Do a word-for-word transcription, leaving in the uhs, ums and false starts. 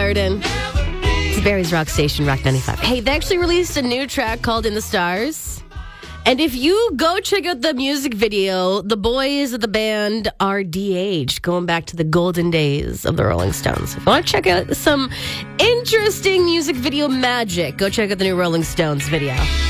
Garden. It's Barry's Rock Station, Rock ninety-five. Hey, they actually released a new track called In the Stars. And if you go check out the music video, the boys of the band are de-aged, going back to the golden days of the Rolling Stones. If you want to check out some interesting music video magic, go check out the new Rolling Stones video.